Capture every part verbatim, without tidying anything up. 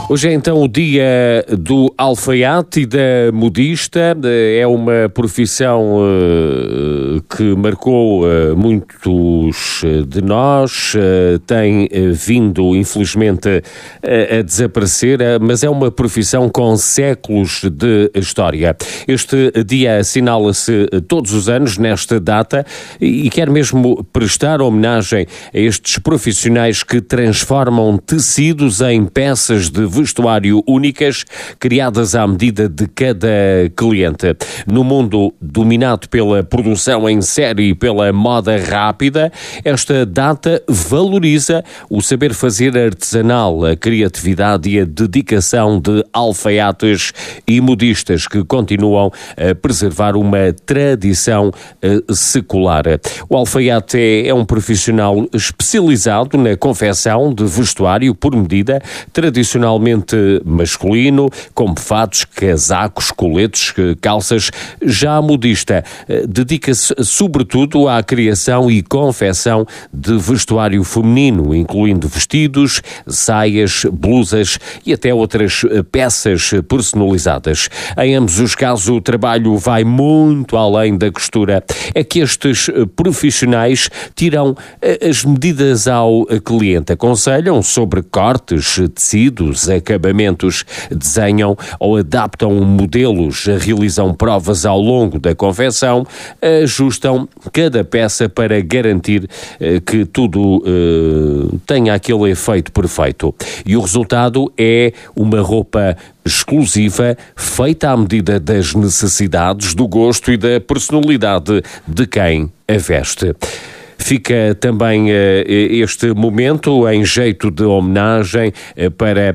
Hoje é então o dia do alfaiate e da modista. É uma profissão uh, que marcou uh, muitos de nós, uh, tem uh, vindo infelizmente uh, a desaparecer, uh, mas é uma profissão com séculos de história. Este dia assinala-se todos os anos nesta data e quer mesmo prestar homenagem a estes profissionais que transformam tecidos em peças de vestuário únicas, criadas à medida de cada cliente. No mundo dominado pela produção em série e pela moda rápida, esta data valoriza o saber fazer artesanal, a criatividade e a dedicação de alfaiates e modistas que continuam a preservar uma tradição secular. O alfaiate é, é um profissional especializado na confecção de vestuário por medida, tradicionalmente masculino, como fatos, casacos, coletes, calças. Já a modista dedica-se sobretudo à criação e confecção de vestuário feminino, incluindo vestidos, saias, blusas e até outras peças personalizadas. Em ambos os casos, o trabalho vai muito além da costura. É que estes profissionais tiram as medidas ao cliente, aconselham sobre cortes, tecidos, acabamentos, desenham ou adaptam modelos, realizam provas ao longo da confecção, ajustam cada peça para garantir eh, que tudo eh, tenha aquele efeito perfeito. E o resultado é uma roupa exclusiva, feita à medida das necessidades, do gosto e da personalidade de quem a veste. Fica também uh, este momento em jeito de homenagem uh, para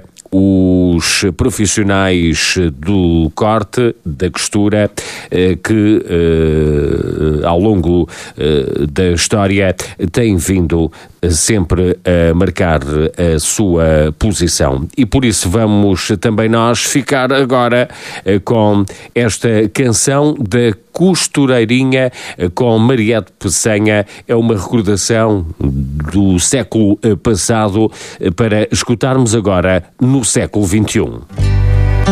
os profissionais do corte, da costura, uh, que uh, ao longo uh, da história têm vindo sempre a marcar a sua posição. E por isso vamos também nós ficar agora uh, com esta canção da Costureirinha com Mariette Pessanha. É uma recordação do século passado para escutarmos agora no século vinte e um.